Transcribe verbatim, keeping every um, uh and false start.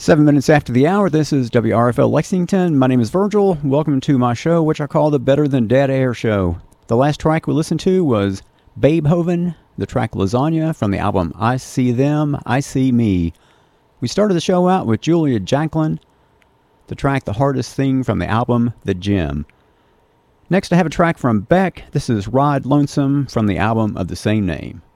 Seven minutes after the hour, this is W R F L Lexington. My name is Virgil. Welcome to my show, which I call the Better Than Dead Air Show. The last track we listened to was Beethoven, the track Lasagna from the album I See Them, I See Me. We started the show out with Julia Jacklin, the track The Hardest Thing from the album The Gym. Next I have a track from Beck. This is Ride Lonesome from the album of the same name.